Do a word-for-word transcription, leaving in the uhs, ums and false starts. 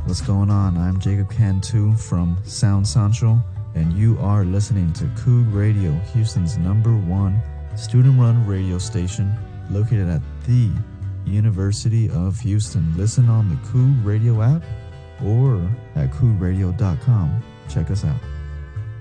What's going on? I'm Jacob Cantu from Sound Central, and you are listening to Coog Radio, Houston's number one student-run radio station located at the University of Houston. Listen on the Coog Radio app or at coog radio dot com. Check us out.